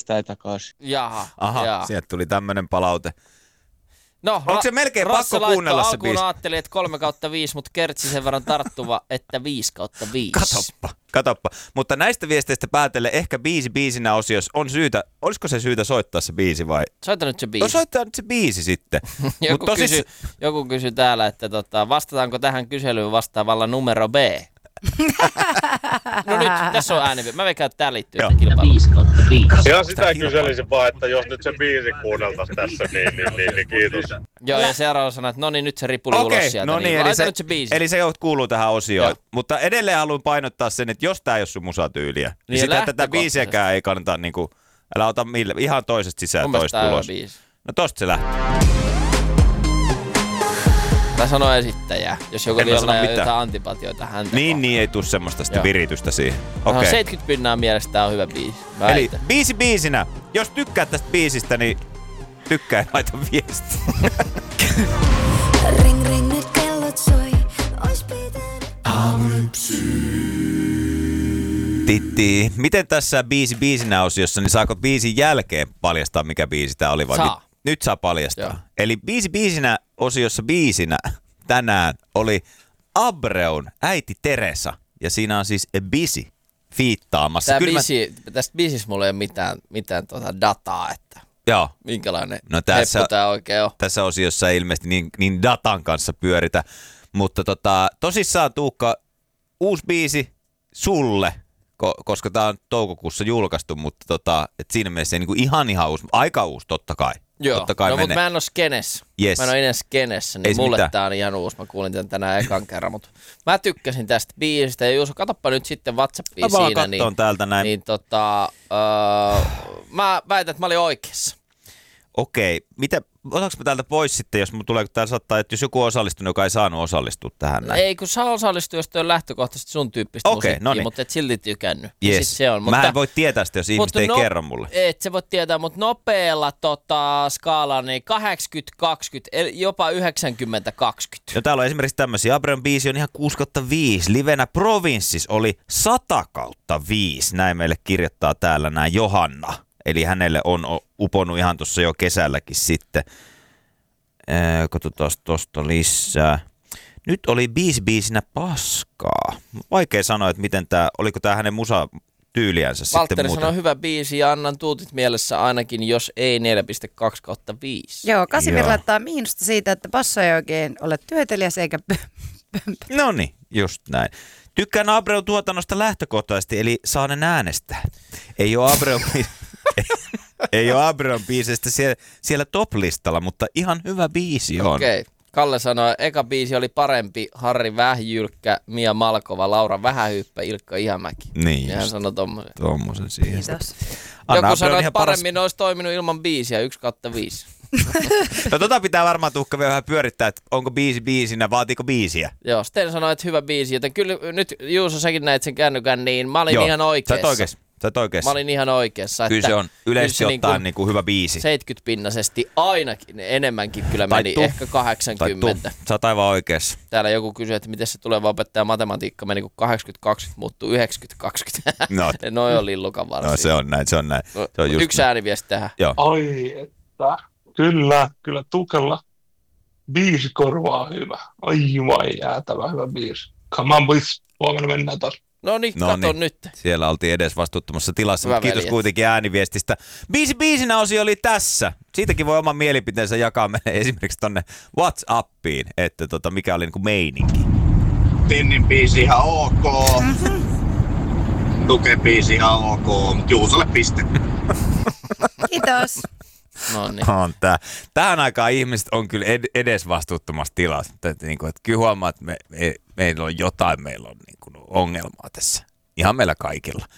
tai takaisin. Aha, sieltä tuli tämmönen palaute. No, onko se melkein pakko kuunnella se biisi? Ajattelin, että 3/5, mutta kertsi sen verran tarttuva, että 5/5. Katoppa. Mutta näistä viesteistä päätellen ehkä biisinä osiossa on syytä, olisiko se syytä soittaa se biisi vai? Soita nyt se biisi. No soittaa nyt se biisi sitten. Joku kysyi täällä, että vastataanko tähän kyselyyn vastaavalla numero B? No nyt, tässä on ääni. Mä veikkaan, että tää liittyy kilpailuun. 5/5. Ihan sitä kyselisin vaan, että jos nyt se biisi kuunneltaisiin tässä, niin kiitos. Joo, ja seuraava sanoo, että no niin, nyt se ripuli ulos sieltä. No niin, eli se kuuluu tähän osioon. Joo. Mutta edelleen haluan painottaa sen, että jos tää ei ole sun musatyyliä, niin sitä tätä biisiäkään ei kannata niinku, älä ota ihan toisesta sisään toista ulos. No tosta se lähtee. Tai sanoo esittäjää, jos joku vielä jotain antipatioita häntä. Niin, ei tuu semmoista sitä viritystä siihen. Okay. 70% mielestä tää on hyvä biisi. Eli biisinä. Jos tykkäät tästä biisistä, niin tykkää ja laita viesti. Ring ring nyt kellot soi, ois pitänyt Titti, miten tässä biisinä osiossa, niin saako biisin jälkeen paljastaa, mikä biisi tää oli? Vai saa. Nyt saa paljastaa. Joo. Eli biisinä osiossa biisinä tänään oli Abreun äiti Teresa. Ja siinä on siis Bisi fiittaamassa. Tästä biisissä mulla ei ole mitään dataa, että minkälainen heppu tää oikein on. Tässä osiossa ei ilmeisesti niin datan kanssa pyöritä. Mutta tosissaan Tuukka, uusi biisi sulle, koska tää on toukokuussa julkaistu, mutta et siinä mielessä ei niinku ihan uusi, aika uusi totta kai. Joo, totta kai mutta mä en ole skenessä. Yes. Mä en ole enää skenessä, niin mulle tää on ihan uusi. Mä kuulin tän tänään ekan kerran, mutta mä tykkäsin tästä biisistä. Ja Juuso, katsoppa nyt sitten WhatsAppia siinä. Niin, täältä näin. Niin mä väitän, että mä olin oikeassa. Okei, otanko mä täältä pois sitten, jos mulla tulee, täällä saattaa, että jos joku osallistunut, joka ei saanut osallistua tähän näin. Ei, kun saa osallistua, jos toi on lähtökohtaisesti sun tyyppistä musiikkia, mutta et silti tykännyt. Yes. Se on, mä en voi tietää sitä, jos ihmiset ei kerro mulle. Et se voi tietää, mutta nopealla skaalalla niin 80-20, jopa 90-20. No täällä on esimerkiksi tämmöisiä. Abreun biisi on ihan 6/5. Livenä Provinssis oli 100/5. Näin meille kirjoittaa täällä näin Johanna. Eli hänelle on uponnut ihan tuossa jo kesälläkin sitten. Katsotaan tuosta lisää. Nyt oli biisinä paskaa. Vaikea sanoa, että miten oliko tämä hänen musatyyliänsä sitten muuten. Valtteri sanoi hyvä biisi ja annan tuutit mielessä ainakin, jos ei 4,2/5. Joo, Kasimir laittaa miinusta siitä, että passo ei oikein ole työtelijäs eikä No niin, just näin. Tykkään Abreun tuotannosta lähtökohtaisesti, eli saanen äänestää. Ei ole Abreun biisestä siellä top-listalla, mutta ihan hyvä biisi on. Okei. Kalle sanoi, eka biisi oli parempi, Harri Vähjylkkä, Mia Malkova, Laura Vähähyppä, Ilkka Ihamäki. Niin ja hän sanoi tommosen siihen. Kiitos. Joku sanoi, että paremmin olisi toiminut ilman biisiä, 1/5. No pitää varmaan Tuukka vielä vähän pyörittää, että onko biisinä, vaatiiko biisiä? Joo, Sten sanoi, että hyvä biisi, joten kyllä nyt Juuso säkin näit sen kännykän, niin mä olin ihan oikeassa. Sä oot oikeassa. Mä olin ihan oikeassa. Kyllä se on yleisesti ottaen niin kuin hyvä biisi. 70-pinnasesti ainakin, enemmänkin kyllä meni, ehkä 80. Sä oot aivan oikeassa. Täällä joku kysyi, että miten se tuleva opettaja matematiikka meni, kun 80-20 muuttuu 90-20. No. Noi on lillukan varsin. No se on näin. No, se on just yksi ääniviesti tähän. Joo. Ai että, kyllä Tukella biisi korvaa hyvä. Aivan jäätävä hyvä biisi. Come on boys, huomenna mennään taas. No niin, kato nyt. Siellä oltiin edes vastuuttomassa tilassa, mutta kiitos kuitenkin ääniviestistä. Biisinä osio oli tässä. Siitäkin voi oman mielipiteensä jakaa meille esimerkiksi tonne WhatsAppiin, että mikä oli niinku meininki. Tinnin biisi ihan ok. Tuke-biisi ihan ok, mutta Juusolle piste. Kiitos. No niin. On tähän aikaan ihmiset on kyllä edes vastuuttomassa tilassa. Että kyllä huomaa, että meillä on jotain, meillä on ongelmaa tässä. Ihan meillä kaikilla.